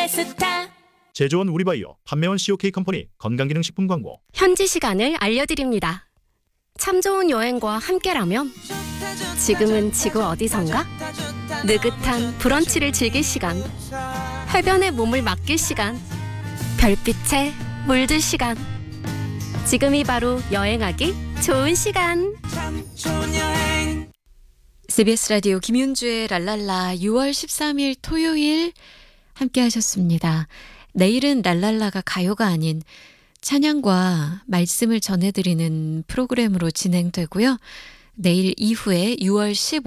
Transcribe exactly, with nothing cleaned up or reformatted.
알래스타. 제조원 우리바이오, 판매원 씨오케이 컴퍼니 건강기능식품 광고. 현지 시간을 알려드립니다. 참 좋은 여행과 함께라면 지금은 지구 어디선가? 느긋한 브런치를 즐길 시간, 해변에 몸을 맡길 시간, 별빛에 물들 시간. 지금이 바로 여행하기 좋은 시간. 참 좋은 여행. 씨비에스 라디오 김윤주의 랄랄라 유월 십삼일 토요일 함께 하셨습니다. 내일은 랄랄라가 가요가 아닌 찬양과 말씀을 전해드리는 프로그램으로 진행되고요. 내일 이후에 유월 십오